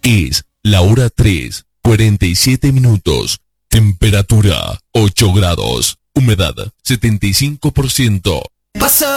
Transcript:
Es la hora 3:47. Temperatura 8 grados. Humedad 75%. Pasa